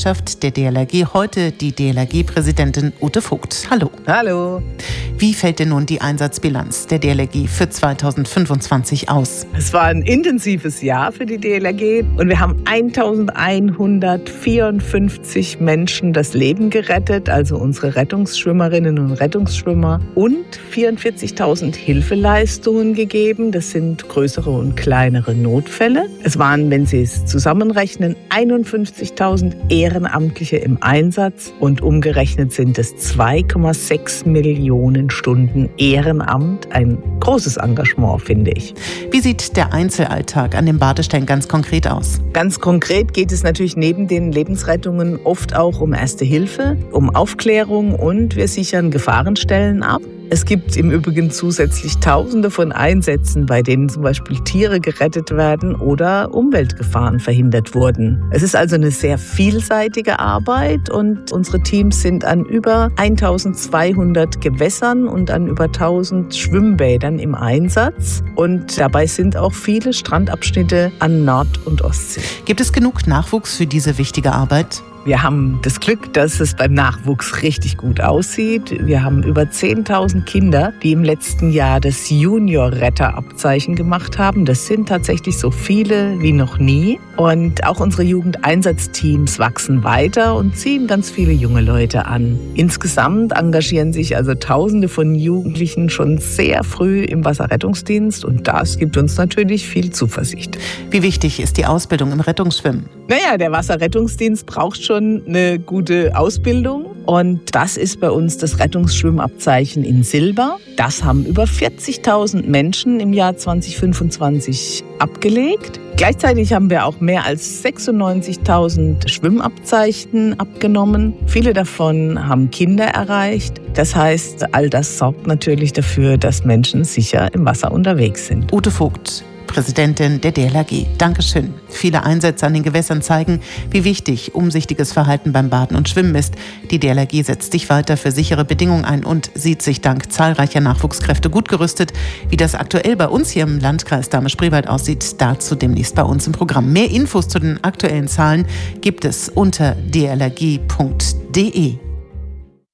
Der DLRG, heute die DLRG-Präsidentin Ute Vogt. Hallo. Hallo. Wie fällt denn nun die Einsatzbilanz der DLRG für 2025 aus? Es war ein intensives Jahr für die DLRG und wir haben 1154 Menschen das Leben gerettet, also unsere Rettungsschwimmerinnen und Rettungsschwimmer, und 44.000 Hilfeleistungen gegeben. Das sind größere und kleinere Notfälle. Es waren, wenn Sie es zusammenrechnen, 51.000 Ehrenamtliche im Einsatz und umgerechnet sind es 2,6 Millionen Stunden Ehrenamt. Ein großes Engagement, finde ich. Wie sieht der Einzelalltag an den Badestellen ganz konkret aus? Ganz konkret geht es natürlich neben den Lebensrettungen oft auch um Erste Hilfe, um Aufklärung und wir sichern Gefahrenstellen ab. Es gibt im Übrigen zusätzlich Tausende von Einsätzen, bei denen zum Beispiel Tiere gerettet werden oder Umweltgefahren verhindert wurden. Es ist also eine sehr vielseitige Arbeit und unsere Teams sind an über 1200 Gewässern und an über 1000 Schwimmbädern im Einsatz. Und dabei sind auch viele Strandabschnitte an Nord- und Ostsee. Gibt es genug Nachwuchs für diese wichtige Arbeit? Wir haben das Glück, dass es beim Nachwuchs richtig gut aussieht. Wir haben über 10.000 Kinder, die im letzten Jahr das Junior-Retter-Abzeichen gemacht haben. Das sind tatsächlich so viele wie noch nie. Und auch unsere Jugendeinsatzteams wachsen weiter und ziehen ganz viele junge Leute an. Insgesamt engagieren sich also Tausende von Jugendlichen schon sehr früh im Wasserrettungsdienst und das gibt uns natürlich viel Zuversicht. Wie wichtig ist die Ausbildung im Rettungsschwimmen? Naja, der Wasserrettungsdienst braucht schon eine gute Ausbildung und das ist bei uns das Rettungsschwimmabzeichen in Silber. Das haben über 40.000 Menschen im Jahr 2025 abgelegt. Gleichzeitig haben wir auch mehr als 96.000 Schwimmabzeichen abgenommen. Viele davon haben Kinder erreicht. Das heißt, all das sorgt natürlich dafür, dass Menschen sicher im Wasser unterwegs sind. Ute Vogt, Präsidentin der DLRG. Dankeschön. Viele Einsätze an den Gewässern zeigen, wie wichtig umsichtiges Verhalten beim Baden und Schwimmen ist. Die DLRG setzt sich weiter für sichere Bedingungen ein und sieht sich dank zahlreicher Nachwuchskräfte gut gerüstet. Wie das aktuell bei uns hier im Landkreis Dahme-Spreewald aussieht, dazu demnächst bei uns im Programm. Mehr Infos zu den aktuellen Zahlen gibt es unter dlrg.de.